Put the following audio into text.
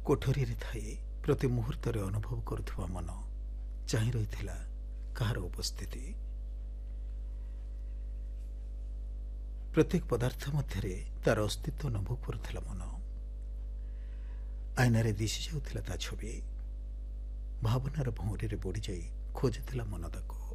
କୋଠରୀରେ ଥାଇ ପ୍ରତି ମୁହୂର୍ତ୍ତରେ ଅନୁଭବ କରୁଥିବା ମନ ଚାହିଁ ରହିଥିଲା କାହାର ଉପସ୍ଥିତି। ପ୍ରତ୍ୟେକ ପଦାର୍ଥ ମଧ୍ୟରେ ତାର ଅସ୍ତିତ୍ୱ ଅନୁଭବ କରୁଥିଲା ମନ। ଆଇନାରେ ଦିଶି ଯାଉଥିଲା ତା ଛବି। ଭାବନାର ଭଉଁରୀରେ ବୁଡ଼ିଯାଇ ଖୋଜୁଥିଲା ମନ ତାକୁ।